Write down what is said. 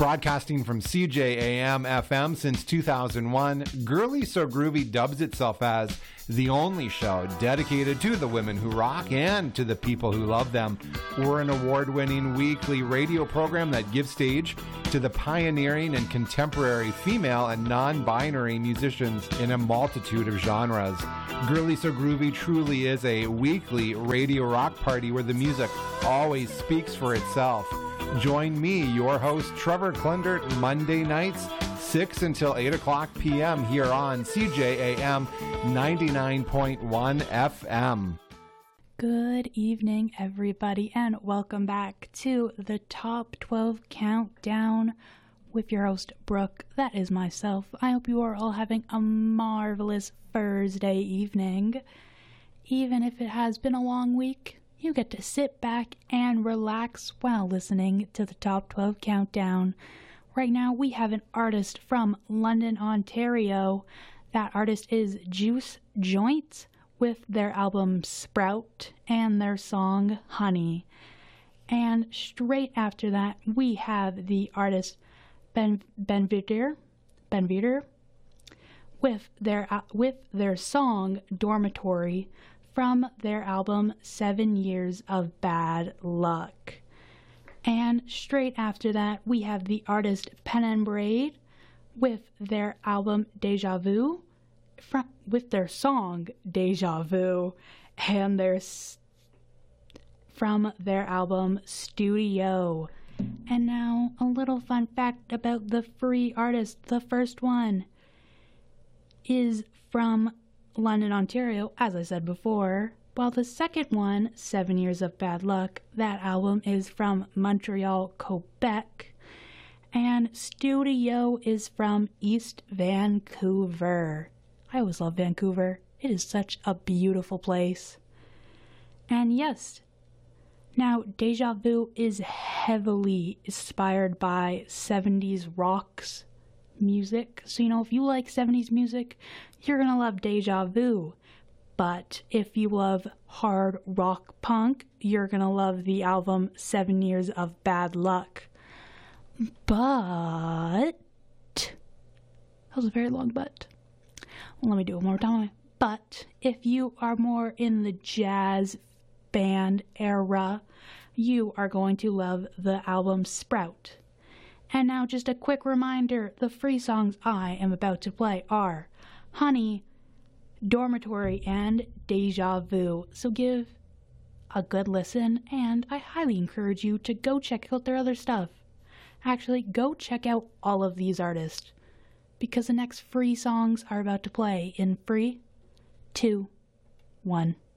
Broadcasting from CJAM FM since 2001, Girly So Groovy dubs itself as the only show dedicated to the women who rock and to the people who love them. We're an award-winning weekly radio program that gives stage to the pioneering and contemporary female and non-binary musicians in a multitude of genres. Girly So Groovy truly is a weekly radio rock party where the music always speaks for itself. Join me, your host, Trevor Klindert, Monday nights, 6 until 8 o'clock p.m. here on CJAM 99.1 FM. Good evening, everybody, and welcome back to the Top 12 Countdown with your host, Brooke. That is myself. I hope you are all having a marvelous Thursday evening. Even if it has been a long week, you get to sit back and relax while listening to the Top 12 Countdown. Right now, we have an artist from London, Ontario. That artist is Juice Joints with their album Sprout and their song Honey. And straight after that, we have the artist Ben Vider with their song Dormitory from their album 7 Years of Bad Luck. And straight after that, we have the artist Pen and Braid with their album Deja Vu, with their song Deja Vu, and from their album Studio. And now, a little fun fact about the free artist. The first one is from London, Ontario, as I said before, while the second one, 7 Years of Bad Luck, that album is from Montreal, Quebec, and Studio is from East Vancouver. I always love Vancouver. It is such a beautiful place. And yes, now Deja Vu is heavily inspired by 70s rocks music. So, if you like 70s music, you're gonna love Deja Vu. But if you love hard rock punk, you're gonna love the album 7 Years of Bad Luck. But that was a very long but. Let me do it one more time. But if you are more in the jazz band era, you are going to love the album Sprout. And now just a quick reminder, the free songs I am about to play are Honey, Dormitory, and Deja Vu. So give a good listen, and I highly encourage you to go check out their other stuff. Actually, go check out all of these artists, because the next free songs are about to play in 3, 2, 1.